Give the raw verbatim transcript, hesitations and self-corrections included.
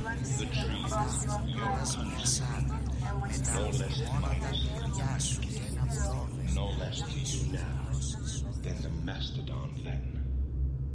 the trees, όλα σπιασάνε μετά no από less μόνο τα mighty, κλειδιά σου και ένα πρόνευμα no less to you now than the mastodon then.